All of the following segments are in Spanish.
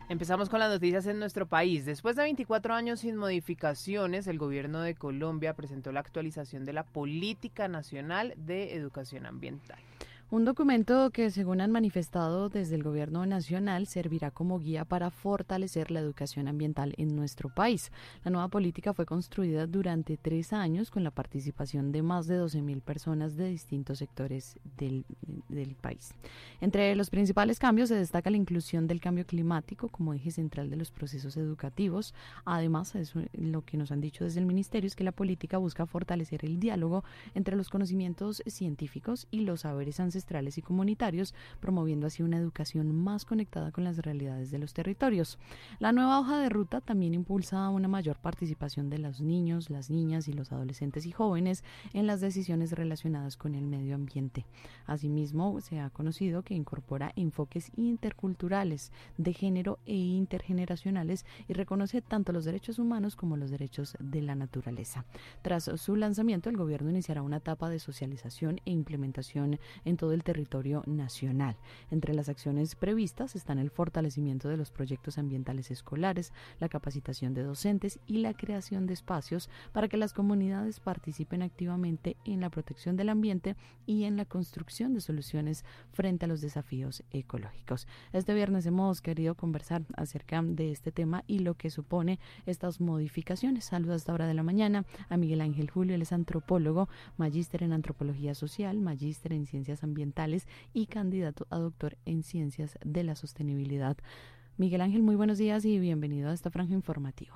Empezamos con las noticias en nuestro país. Después de 24 años sin modificaciones, el gobierno de Colombia presentó la actualización de la Política Nacional de Educación Ambiental. Un documento que, según han manifestado desde el Gobierno Nacional, servirá como guía para fortalecer la educación ambiental en nuestro país. La nueva política fue construida durante 3 años con la participación de más de 12.000 personas de distintos sectores del país. Entre los principales cambios se destaca la inclusión del cambio climático como eje central de los procesos educativos. Además, lo que nos han dicho desde el Ministerio es que la política busca fortalecer el diálogo entre los conocimientos científicos y los saberes ancestrales y comunitarios, promoviendo así una educación más conectada con las realidades de los territorios. La nueva hoja de ruta también impulsa una mayor participación de los niños, las niñas y los adolescentes y jóvenes en las decisiones relacionadas con el medio ambiente. Asimismo, se ha conocido que incorpora enfoques interculturales, de género e intergeneracionales y reconoce tanto los derechos humanos como los derechos de la naturaleza. Tras su lanzamiento, el gobierno iniciará una etapa de socialización e implementación en todo el territorio nacional. Entre las acciones previstas están el fortalecimiento de los proyectos ambientales escolares, la capacitación de docentes y la creación de espacios para que las comunidades participen activamente en la protección del ambiente y en la construcción de soluciones frente a los desafíos ecológicos. Este viernes hemos querido conversar acerca de este tema y lo que supone estas modificaciones. Saludos a esta hora de la mañana a Miguel Ángel Julio, él es antropólogo, magíster en antropología social, magíster en ciencias ambientales y candidato a doctor en ciencias de la sostenibilidad. Miguel Ángel, muy buenos días y bienvenido a esta franja informativa.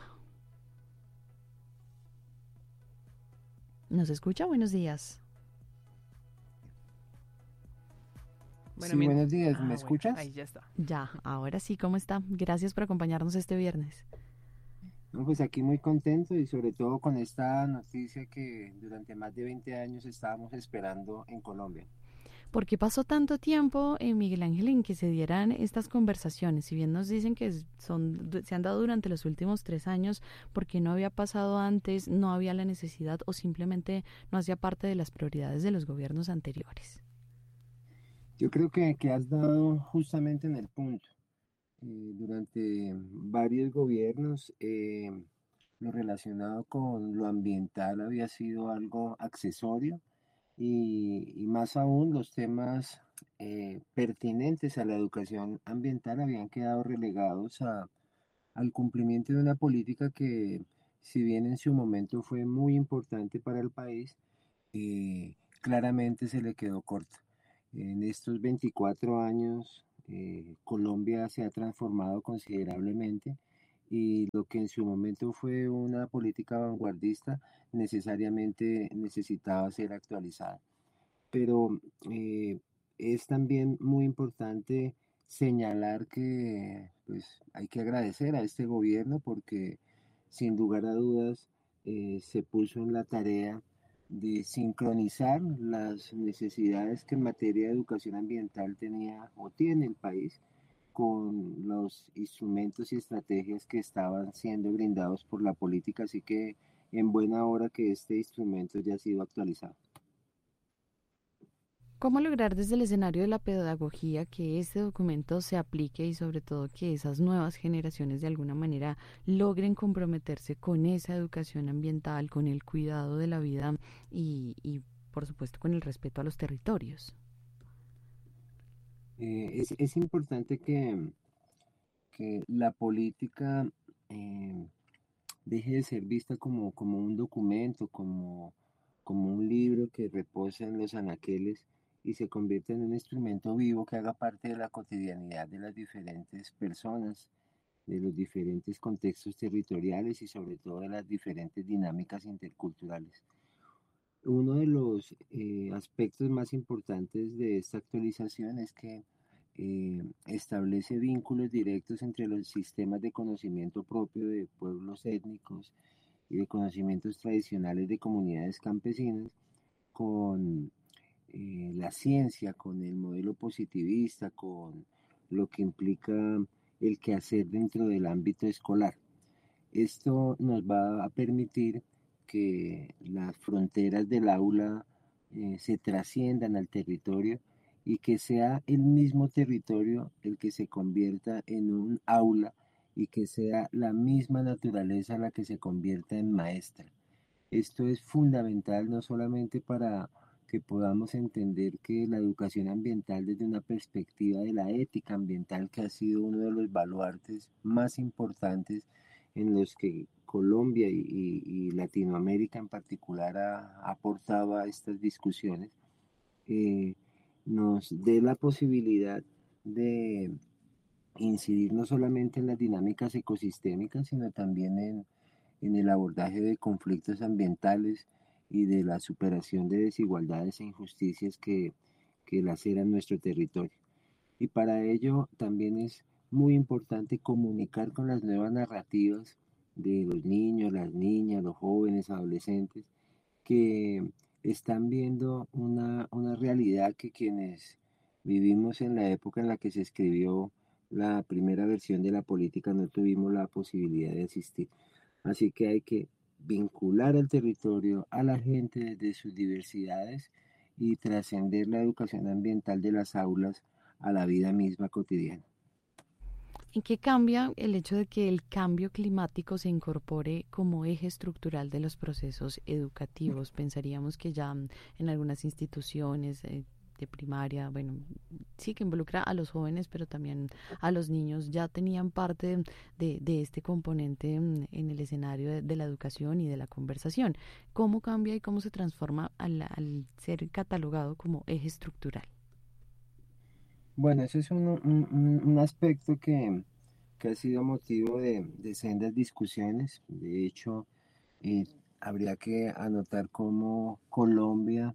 ¿Nos escucha? Buenos días. Bueno, sí, buenos días, ¿me escuchas? Ahí ya está. Ya, ahora sí, ¿cómo está? Gracias por acompañarnos este viernes. No, pues aquí muy contento y sobre todo con esta noticia que durante más de 20 años estábamos esperando en Colombia. ¿Por qué pasó tanto tiempo, Miguel Ángel, en que se dieran estas conversaciones? Si bien nos dicen que se han dado durante los últimos 3 años, ¿por qué no había pasado antes, no había la necesidad o simplemente no hacía parte de las prioridades de los gobiernos anteriores? Yo creo que has dado justamente en el punto. Durante varios gobiernos, lo relacionado con lo ambiental había sido algo accesorio y más aún los temas pertinentes a la educación ambiental habían quedado relegados al cumplimiento de una política que, si bien en su momento fue muy importante para el país, claramente se le quedó corta. En estos 24 años, Colombia se ha transformado considerablemente y lo que en su momento fue una política vanguardista necesariamente necesitaba ser actualizada. Pero es también muy importante señalar que pues, hay que agradecer a este gobierno porque sin lugar a dudas se puso en la tarea de sincronizar las necesidades que en materia de educación ambiental tenía o tiene el país con los instrumentos y estrategias que estaban siendo brindados por la política, así que en buena hora que este instrumento ya ha sido actualizado. ¿Cómo lograr desde el escenario de la pedagogía que este documento se aplique y sobre todo que esas nuevas generaciones de alguna manera logren comprometerse con esa educación ambiental, con el cuidado de la vida y por supuesto con el respeto a los territorios? Es importante que la política eh, deje de ser vista como un documento, como un libro que reposa en los anaqueles y se convierta en un instrumento vivo que haga parte de la cotidianidad de las diferentes personas, de los diferentes contextos territoriales y sobre todo de las diferentes dinámicas interculturales. Uno de los aspectos más importantes de esta actualización es que establece vínculos directos entre los sistemas de conocimiento propio de pueblos étnicos y de conocimientos tradicionales de comunidades campesinas con la ciencia, con el modelo positivista, con lo que implica el quehacer dentro del ámbito escolar. Esto nos va a permitir que las fronteras del aula se trasciendan al territorio y que sea el mismo territorio el que se convierta en un aula y que sea la misma naturaleza la que se convierta en maestra. Esto es fundamental no solamente para que podamos entender que la educación ambiental desde una perspectiva de la ética ambiental, que ha sido uno de los baluartes más importantes en los que Colombia y Latinoamérica en particular ha aportado a estas discusiones, eh, nos dé la posibilidad de incidir no solamente en las dinámicas ecosistémicas, sino también en el abordaje de conflictos ambientales y de la superación de desigualdades e injusticias que laceran nuestro territorio. Y para ello también es muy importante comunicar con las nuevas narrativas de los niños, las niñas, los jóvenes, adolescentes, que están viendo una realidad que quienes vivimos en la época en la que se escribió la primera versión de la política no tuvimos la posibilidad de asistir. Así que hay que vincular al territorio, a la gente desde sus diversidades y trascender la educación ambiental de las aulas a la vida misma cotidiana. ¿En qué cambia el hecho de que el cambio climático se incorpore como eje estructural de los procesos educativos? Pensaríamos que ya en algunas instituciones de primaria, bueno, sí que involucra a los jóvenes, pero también a los niños, ya tenían parte de este componente en el escenario de la educación y de la conversación. ¿Cómo cambia y cómo se transforma al ser catalogado como eje estructural? Bueno, ese es un aspecto que ha sido motivo de sendas discusiones. De hecho, eh, habría que anotar cómo Colombia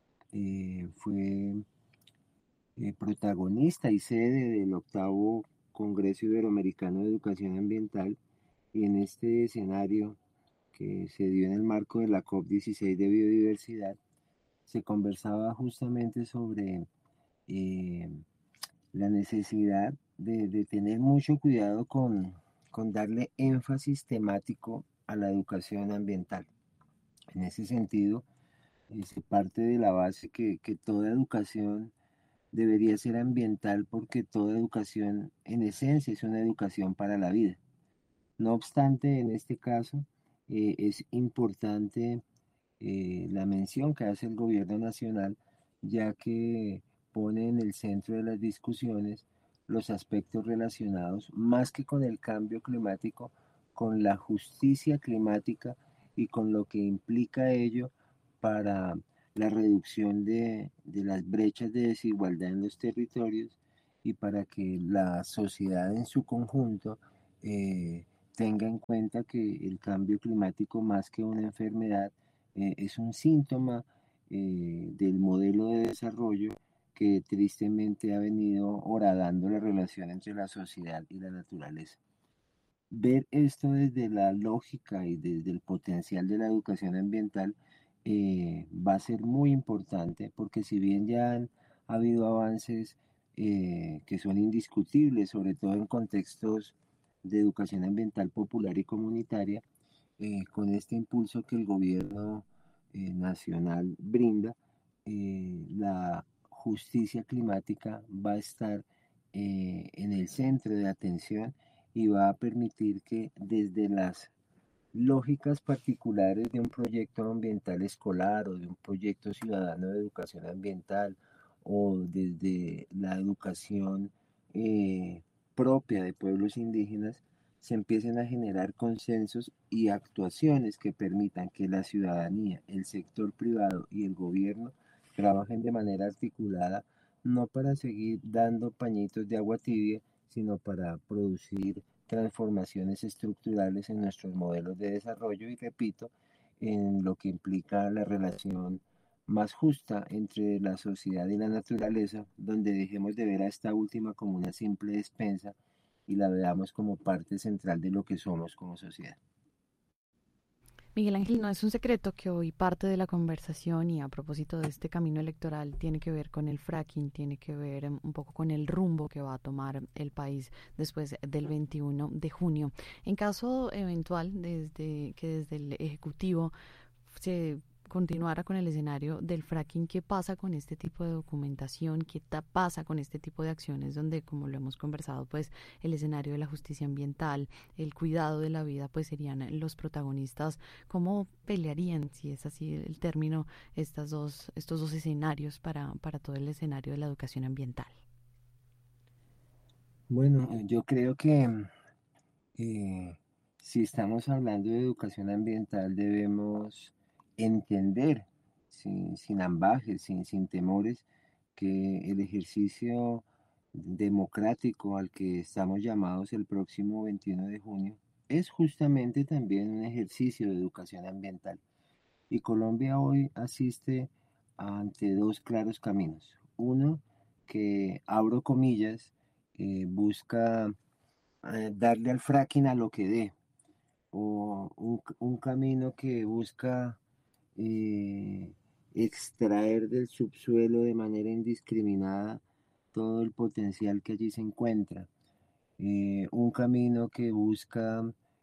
fue protagonista y sede del octavo Congreso Iberoamericano de Educación Ambiental, y en este escenario que se dio en el marco de la COP16 de biodiversidad, se conversaba justamente sobre eh, la necesidad de tener mucho cuidado con darle énfasis temático a la educación ambiental. En ese sentido, se parte de la base que toda educación debería ser ambiental porque toda educación en esencia es una educación para la vida. No obstante, en este caso es importante la mención que hace el gobierno nacional, ya que pone en el centro de las discusiones los aspectos relacionados más que con el cambio climático, con la justicia climática y con lo que implica ello para la reducción de las brechas de desigualdad en los territorios y para que la sociedad en su conjunto eh, tenga en cuenta que el cambio climático más que una enfermedad es un síntoma del modelo de desarrollo que tristemente ha venido horadando la relación entre la sociedad y la naturaleza. Ver esto desde la lógica y desde el potencial de la educación ambiental va a ser muy importante porque si bien ya han habido avances que son indiscutibles, sobre todo en contextos de educación ambiental popular y comunitaria, con este impulso que el gobierno nacional brinda, la justicia climática va a estar en el centro de atención y va a permitir que desde las lógicas particulares de un proyecto ambiental escolar o de un proyecto ciudadano de educación ambiental o desde la educación propia de pueblos indígenas, se empiecen a generar consensos y actuaciones que permitan que la ciudadanía, el sector privado y el gobierno trabajen de manera articulada, no para seguir dando pañitos de agua tibia, sino para producir transformaciones estructurales en nuestros modelos de desarrollo y, repito, en lo que implica la relación más justa entre la sociedad y la naturaleza, donde dejemos de ver a esta última como una simple despensa y la veamos como parte central de lo que somos como sociedad. Miguel Ángel, no es un secreto que hoy parte de la conversación y a propósito de este camino electoral tiene que ver con el fracking, tiene que ver un poco con el rumbo que va a tomar el país después del 21 de junio. En caso eventual, desde el Ejecutivo se continuara con el escenario del fracking, ¿qué pasa con este tipo de documentación? ¿Qué pasa con este tipo de acciones donde, como lo hemos conversado, pues el escenario de la justicia ambiental, el cuidado de la vida, pues serían los protagonistas? ¿Cómo pelearían, si es así el término, estos dos escenarios para todo el escenario de la educación ambiental? Bueno, yo creo que eh, si estamos hablando de educación ambiental debemos entender sin ambajes, sin temores, que el ejercicio democrático al que estamos llamados el próximo 21 de junio es justamente también un ejercicio de educación ambiental. Y Colombia hoy asiste ante dos claros caminos. Uno que, abro comillas, busca darle al fracking a lo que dé, o un camino que busca eh, extraer del subsuelo de manera indiscriminada todo el potencial que allí se encuentra, un camino que busca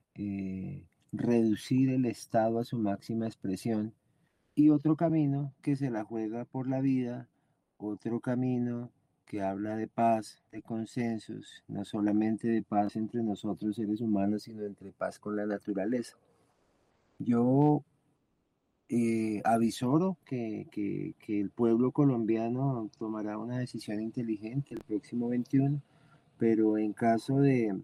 reducir el Estado a su máxima expresión, y otro camino que se la juega por la vida, otro camino que habla de paz, de consensos, no solamente de paz entre nosotros seres humanos, sino entre paz con la naturaleza. Yo avisoro que el pueblo colombiano tomará una decisión inteligente el próximo 21, pero en caso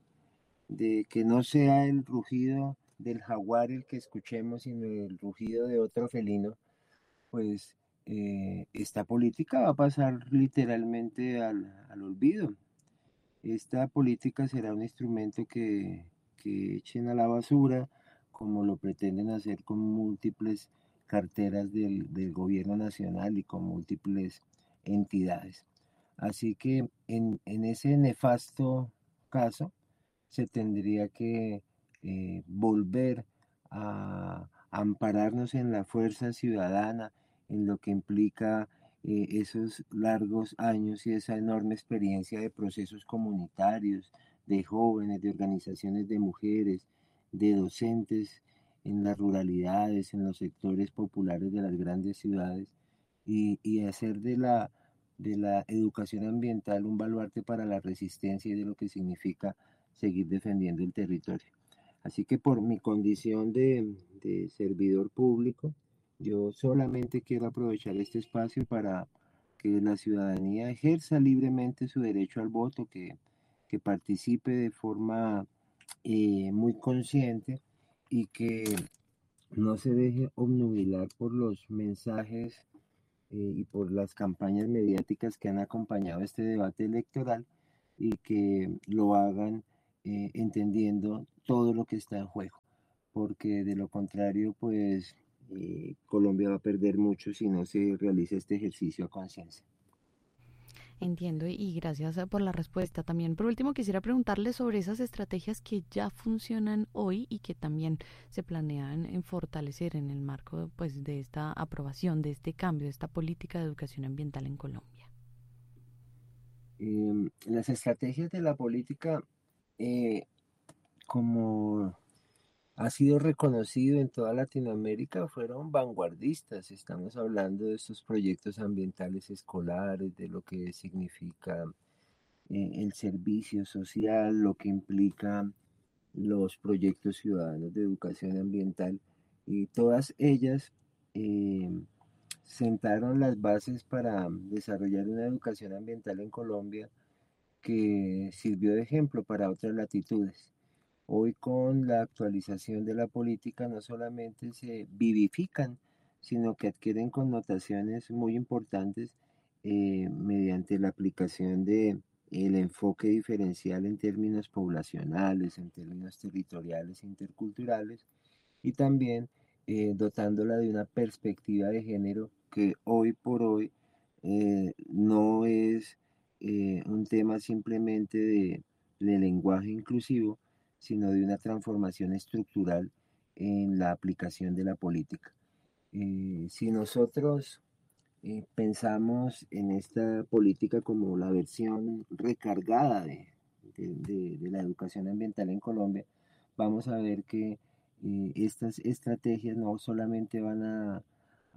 de que no sea el rugido del jaguar el que escuchemos, sino el rugido de otro felino, pues esta política va a pasar literalmente al olvido. Esta política será un instrumento que echen a la basura, como lo pretenden hacer con múltiples carteras del gobierno nacional y con múltiples entidades. Así que en ese nefasto caso se tendría que volver a ampararnos en la fuerza ciudadana, en lo que implica esos largos años y esa enorme experiencia de procesos comunitarios, de jóvenes, de organizaciones de mujeres, de docentes en las ruralidades, en los sectores populares de las grandes ciudades, y hacer de la educación ambiental un baluarte para la resistencia y de lo que significa seguir defendiendo el territorio. Así que por mi condición de servidor público, yo solamente quiero aprovechar este espacio para que la ciudadanía ejerza libremente su derecho al voto, que participe de forma muy consciente y que no se deje obnubilar por los mensajes y por las campañas mediáticas que han acompañado este debate electoral, y que lo hagan entendiendo todo lo que está en juego, porque de lo contrario, pues Colombia va a perder mucho si no se realiza este ejercicio a conciencia. Entiendo y gracias por la respuesta también. Por último, quisiera preguntarle sobre esas estrategias que ya funcionan hoy y que también se planean en fortalecer en el marco pues de esta aprobación, de este cambio, de esta política de educación ambiental en Colombia. Las estrategias de la política, eh, como ha sido reconocido en toda Latinoamérica, fueron vanguardistas. Estamos hablando de estos proyectos ambientales escolares, de lo que significa el servicio social, lo que implica los proyectos ciudadanos de educación ambiental, y todas ellas eh, sentaron las bases para desarrollar una educación ambiental en Colombia que sirvió de ejemplo para otras latitudes. Hoy, con la actualización de la política, no solamente se vivifican, sino que adquieren connotaciones muy importantes mediante la aplicación de el enfoque diferencial en términos poblacionales, en términos territoriales e interculturales, y también dotándola de una perspectiva de género que hoy por hoy no es un tema simplemente de lenguaje inclusivo, sino de una transformación estructural en la aplicación de la política. Si nosotros pensamos en esta política como la versión recargada de la educación ambiental en Colombia, vamos a ver que estas estrategias no solamente van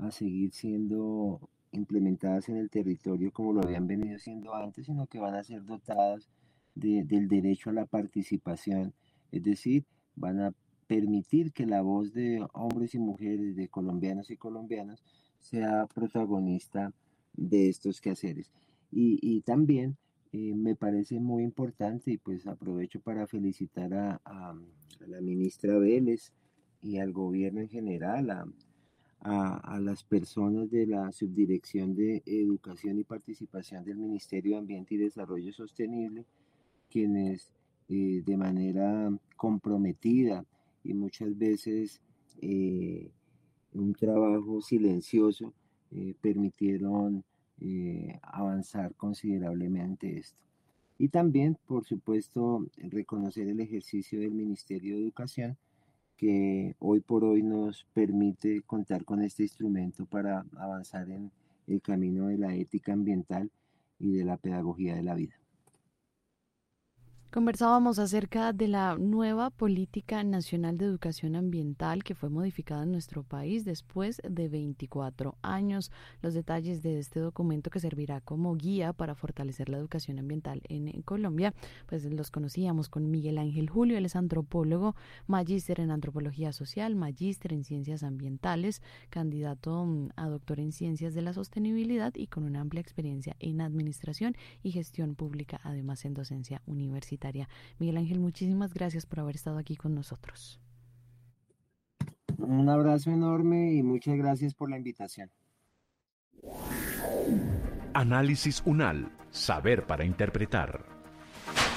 a seguir siendo implementadas en el territorio como lo habían venido siendo antes, sino que van a ser dotadas del derecho a la participación, es decir, van a permitir que la voz de hombres y mujeres, de colombianos y colombianas, sea protagonista de estos quehaceres. Y también me parece muy importante, y pues aprovecho para felicitar a la ministra Vélez y al gobierno en general, a las personas de la Subdirección de Educación y Participación del Ministerio de Ambiente y Desarrollo Sostenible, quienes de manera comprometida y muchas veces un trabajo silencioso permitieron avanzar considerablemente esto. Y también, por supuesto, reconocer el ejercicio del Ministerio de Educación, que hoy por hoy nos permite contar con este instrumento para avanzar en el camino de la ética ambiental y de la pedagogía de la vida. Conversábamos acerca de la nueva Política Nacional de Educación Ambiental que fue modificada en nuestro país después de 24 años. Los detalles de este documento, que servirá como guía para fortalecer la educación ambiental en Colombia, pues los conocíamos con Miguel Ángel Julio. Él es antropólogo, magíster en antropología social, magíster en ciencias ambientales, candidato a doctor en ciencias de la sostenibilidad y con una amplia experiencia en administración y gestión pública, además en docencia universitaria. Miguel Ángel, muchísimas gracias por haber estado aquí con nosotros. Un abrazo enorme y muchas gracias por la invitación. Análisis UNAL, saber para interpretar.